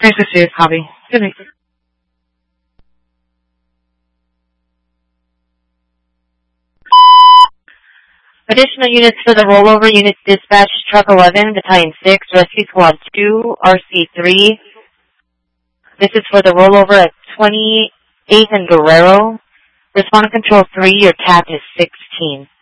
368, copy. Good night. Additional units for the rollover units dispatch Truck 11, Battalion 6, Rescue Squad 2, RC3. This is for the rollover at 28th and Guerrero. Respond Control 3, your TAP is 16.